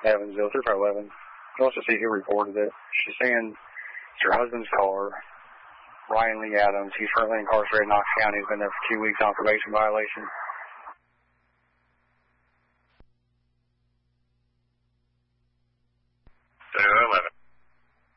Evansville, 3511. She wants to see who reported it. She's saying it's her husband's car, Ryan Lee Adams. He's currently incarcerated in Knox County. He's been there for 2 weeks on probation violation.